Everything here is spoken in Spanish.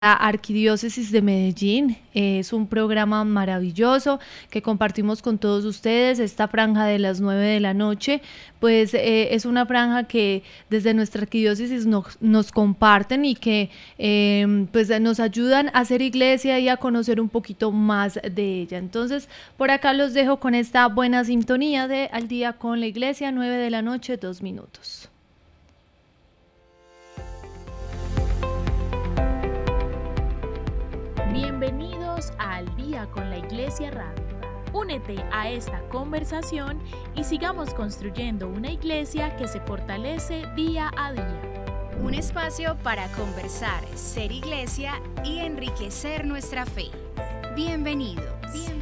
La Arquidiócesis de Medellín es un programa maravilloso que compartimos con todos ustedes. Esta franja de las 9 de la noche, pues es una franja que desde nuestra arquidiócesis nos comparten y que pues nos ayudan a hacer iglesia y a conocer un poquito más de ella. Entonces, por acá los dejo con esta buena sintonía de Al Día con la Iglesia, 9 de la noche, 2 minutos. Bienvenidos a Al Día con la Iglesia Radio. Únete a esta conversación y sigamos construyendo una iglesia que se fortalece día a día. Un espacio para conversar, ser iglesia y enriquecer nuestra fe. Bienvenidos.